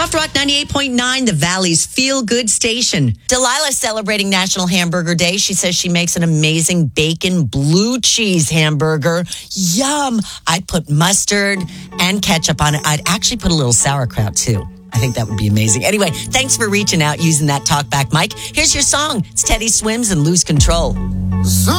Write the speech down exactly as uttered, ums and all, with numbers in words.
Soft Rock ninety-eight point nine, the Valley's feel-good station. Delilah's celebrating National Hamburger Day. She says she makes an amazing bacon blue cheese hamburger. Yum! I'd put mustard and ketchup on it. I'd actually put a little sauerkraut, too. I think that would be amazing. Anyway, thanks for reaching out using that talkback mic. Here's your song. It's Teddy Swims and Lose Control. Some